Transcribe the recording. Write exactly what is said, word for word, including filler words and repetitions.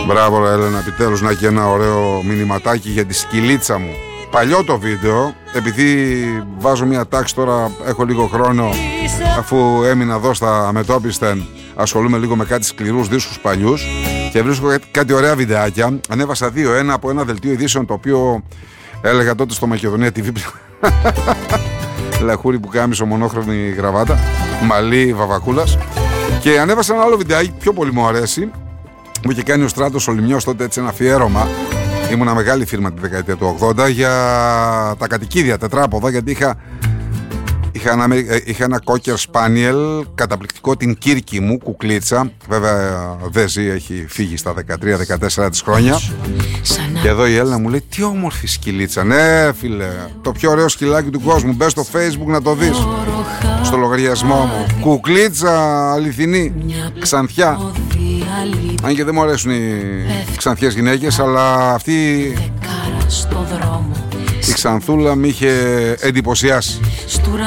Μπράβο Έλενα, επιτέλους να έχει ένα ωραίο μηνυματάκι για τη σκυλίτσα μου. Παλιό το βίντεο, επειδή βάζω μια τάξη τώρα, έχω λίγο χρόνο, αφού έμεινα εδώ στα Μετώπιστεν, ασχολούμαι λίγο με κάτι σκληρούς δίσκους παλιούς και βρίσκω κάτι ωραία βιντεάκια. Ανέβασα δύο, ένα από ένα δελτίο ειδήσεων το οποίο έλεγα τότε στο Μακεδονία τι βι. Λαχούρι που κάμισο, μονόχρωμη γραβάτα, μαλλί βαβακούλας. Και ανέβασα ένα άλλο βιντεάκι, πιο πολύ μου αρέσει. Μου είχε κάνει ο Στράτος ο Λιμιός τότε έτσι ένα αφιέρωμα. Ήμουνα μεγάλη φίρμα τη δεκαετία του ογδόντα για τα κατοικίδια τετράποδα, γιατί είχα, είχα, ένα, είχα ένα Cocker Spaniel καταπληκτικό, την Κύρκη μου, κουκλίτσα. Βέβαια δεν ζει, έχει φύγει στα δεκατρία δεκατέσσερα της χρόνια. Και εδώ η Έλληνα μου λέει, τι όμορφη σκυλίτσα. Ναι φίλε, το πιο ωραίο σκυλάκι του κόσμου. Μπες στο Facebook να το δεις, στο λογαριασμό μου. Κουκλίτσα αληθινή, Ξανθιά. Αν και δεν μου αρέσουν οι ξανθιές γυναίκες, αλλά αυτή η Ξανθούλα με είχε εντυπωσιάσει.